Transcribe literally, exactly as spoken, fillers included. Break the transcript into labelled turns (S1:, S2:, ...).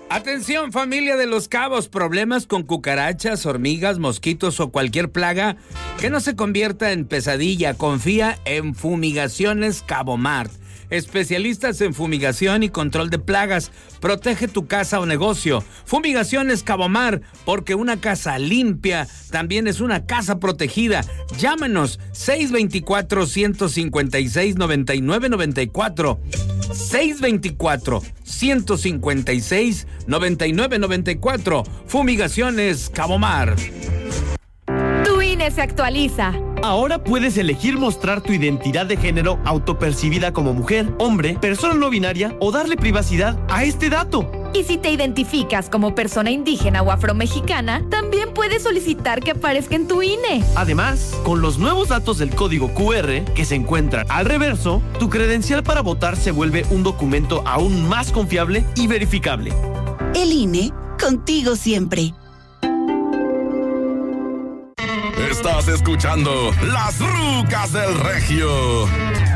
S1: Atención, familia de Los Cabos, problemas con cucarachas, hormigas, mosquitos o cualquier plaga que no se convierta en pesadilla. Confía en Fumigaciones Cabomart. Especialistas en fumigación y control de plagas. Protege tu casa o negocio. Fumigaciones Cabomart, porque una casa limpia también es una casa protegida. Llámenos seis dos cuatro, uno cinco seis, nueve nueve nueve cuatro. seis dos cuatro, uno cinco seis, nueve nueve nueve cuatro. Fumigaciones Cabomart.
S2: Tu I N E se actualiza.
S3: Ahora puedes elegir mostrar tu identidad de género autopercibida como mujer, hombre, persona no binaria o darle privacidad a este dato.
S2: Y si te identificas como persona indígena o afromexicana, también puedes solicitar que aparezca en tu I N E.
S3: Además, con los nuevos datos del código cu erre que se encuentran al reverso, tu credencial para votar se vuelve un documento aún más confiable y verificable.
S4: El I N E, contigo siempre.
S5: Estás escuchando Las Rucas del Regio.